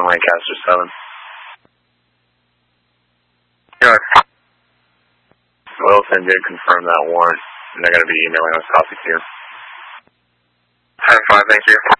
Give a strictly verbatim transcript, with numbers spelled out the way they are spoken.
Lancaster seven. Good. Wilson did confirm that warrant, and they're going to be emailing us copies here. ten five, thank you.